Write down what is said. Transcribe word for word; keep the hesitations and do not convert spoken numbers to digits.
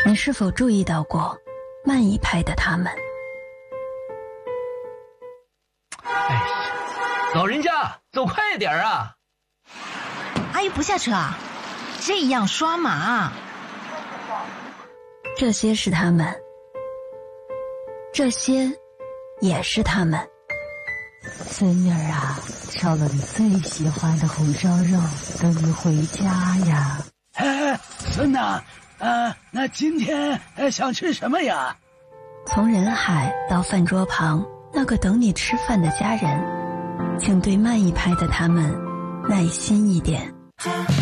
你是否注意到过慢一拍的他们？ 哎呀，老人家走快点啊！ 阿姨不下车啊？这样刷马。 这些是他们，这些也是他们。 孙女儿啊，烧了你最喜欢的红烧肉，等你回家呀。 哎，孙呐，啊，那今天想吃什么呀？ 从人海到饭桌旁那个等你吃饭的家人，请对慢一拍的他们耐心一点。